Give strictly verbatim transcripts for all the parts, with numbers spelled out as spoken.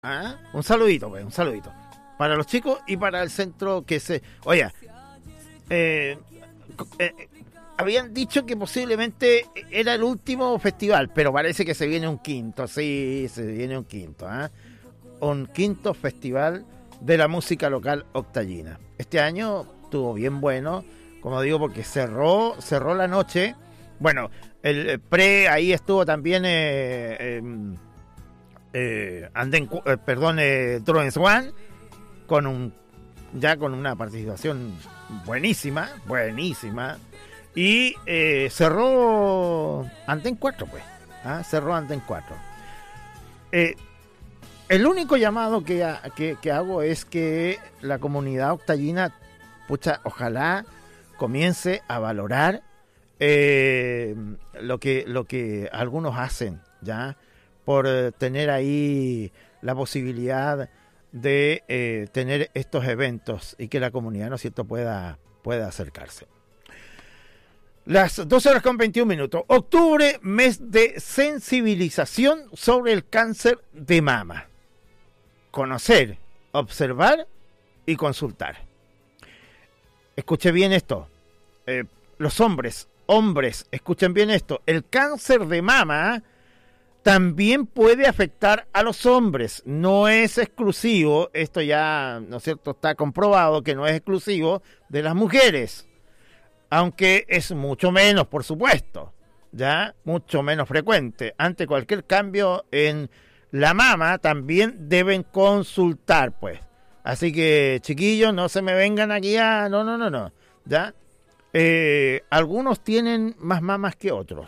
¿Ah? Un saludito, pues, un saludito. Para los chicos y para el centro que se... Oye, eh, eh, habían dicho que posiblemente era el último festival, pero parece que se viene un quinto, sí, se viene un quinto, ¿eh? Un quinto festival de la música local octallina. Este año estuvo bien bueno, como digo, porque cerró, cerró la noche. Bueno, el pre, ahí estuvo también eh, eh, eh, Anden, eh, perdón, eh, Truens One, con un, ya con una participación buenísima, buenísima. Y eh, cerró Anden cuatro, pues. ¿Ah? Cerró Anden cuatro. Eh, el único llamado que, que, que hago es que la comunidad octallina, pucha, ojalá comience a valorar eh, lo que lo que algunos hacen, ya, por eh, tener ahí la posibilidad de eh, tener estos eventos y que la comunidad, ¿no es cierto?, pueda, pueda acercarse. Las doce horas con veintiún minutos. Octubre, mes de sensibilización sobre el cáncer de mama. Conocer, observar y consultar. Escuche bien esto. Eh, los hombres, hombres, escuchen bien esto. El cáncer de mama también puede afectar a los hombres. No es exclusivo, esto ya, ¿no es cierto?, está comprobado que no es exclusivo de las mujeres. Aunque es mucho menos, por supuesto, ya, mucho menos frecuente. Ante cualquier cambio en la mama, también deben consultar, pues. Así que, chiquillos, no se me vengan aquí a... No, no, no, no, ya. Eh, algunos tienen más mamas que otros.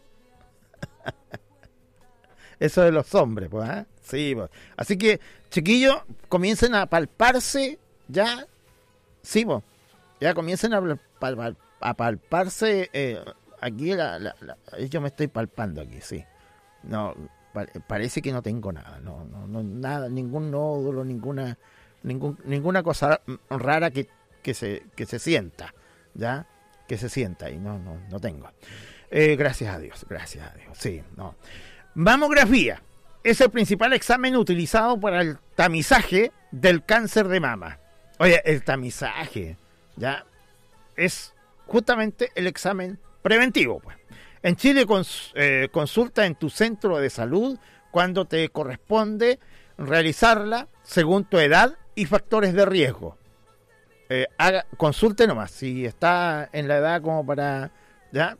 Eso de los hombres, pues, ¿eh? Sí, pues. Así que, chiquillos, comiencen a palparse, ya. Sí, pues. Ya comiencen a palpar. A palparse, eh, aquí la, la, la, yo me estoy palpando aquí, sí. No, pa, parece que no tengo nada, no, no, no, nada, ningún nódulo, ninguna, ningún, ninguna cosa rara que, que se, que se sienta, ya, que se sienta y no, no, no tengo. Eh, gracias a Dios, gracias a Dios, sí, no. Mamografía es el principal examen utilizado para el tamizaje del cáncer de mama. Oye, el tamizaje, ya, es justamente el examen preventivo, pues. En Chile cons, eh, consulta en tu centro de salud cuando te corresponde realizarla según tu edad y factores de riesgo. Eh, haga, consulte nomás si está en la edad como para, ¿ya?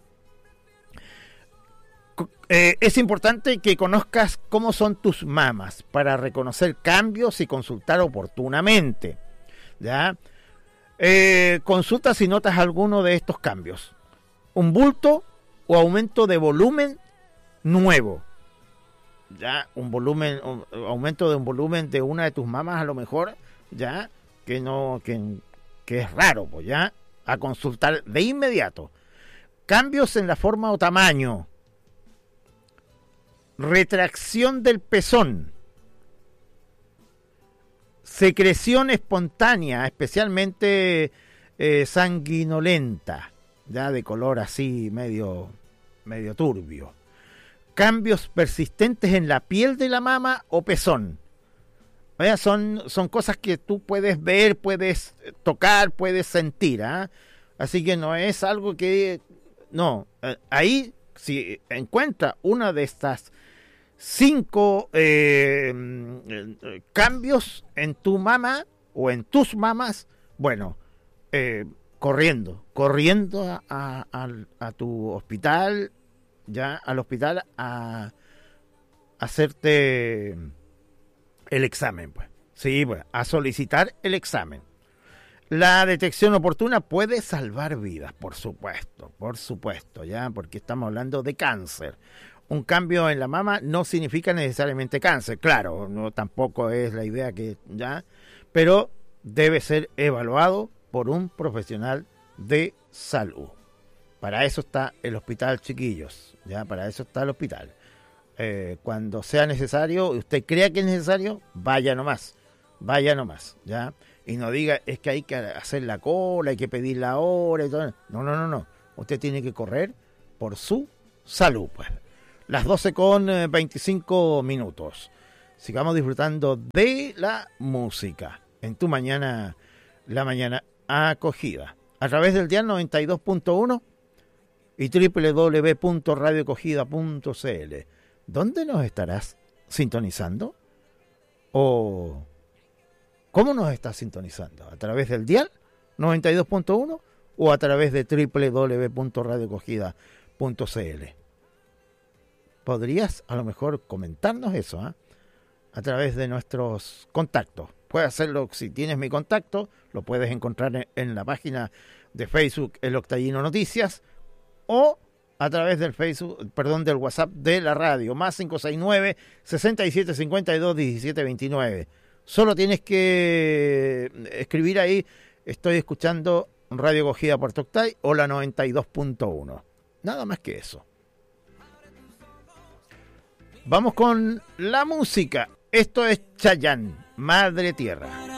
Eh, es importante que conozcas cómo son tus mamas para reconocer cambios y consultar oportunamente, ¿ya? Eh, consulta si notas alguno de estos cambios. Un bulto o aumento de volumen nuevo. Ya, un volumen, un aumento de un volumen de una de tus mamas a lo mejor, ya, que no, que, que es raro, pues ya, a consultar de inmediato. Cambios en la forma o tamaño. Retracción del pezón. Secreción espontánea, especialmente eh, sanguinolenta, ya de color así medio, medio turbio. Cambios persistentes en la piel de la mama o pezón. ¿Ve? Son, son cosas que tú puedes ver, puedes tocar, puedes sentir. ¿eh? Así que no es algo que... No, ahí si encuentra una de estas cinco eh, cambios en tu mama o en tus mamas, bueno, eh, corriendo, corriendo a, a, a, a tu hospital, ya al hospital a, a hacerte el examen, pues. Sí, pues, a solicitar el examen. La detección oportuna puede salvar vidas, por supuesto, por supuesto, ya, porque estamos hablando de cáncer. Un cambio en la mama no significa necesariamente cáncer, claro, no tampoco es la idea que ya, pero debe ser evaluado por un profesional de salud. Para eso está el hospital, chiquillos, ya, para eso está el hospital. Eh, cuando sea necesario, usted crea que es necesario, vaya nomás, vaya nomás, ya, y no diga es que hay que hacer la cola, hay que pedir la hora y todo. No, no, no, no. Usted tiene que correr por su salud, pues. Las doce con veinticinco minutos. sigamos disfrutando de la música en tu mañana, la mañana acogida, a través del dial noventa y dos punto uno y doble u doble u doble u punto radio acogida punto c l. ¿Dónde nos estarás sintonizando? ¿O cómo nos estás sintonizando? ¿A través del dial noventa y dos punto uno o a través de doble u doble u doble u punto radio acogida punto c l? Podrías a lo mejor comentarnos eso, ¿eh? A través de nuestros contactos. Puedes hacerlo si tienes mi contacto, lo puedes encontrar en, en la página de Facebook El Octallino Noticias, o a través del Facebook, perdón, del WhatsApp de la radio, más cinco seis nueve, seis siete cinco dos, uno siete dos nueve. Solo tienes que escribir ahí, estoy escuchando Radio Acogida Puerto Octay o la noventa y dos punto uno. Nada más que eso. Vamos con la música. Esto es Chayanne, Madre Tierra.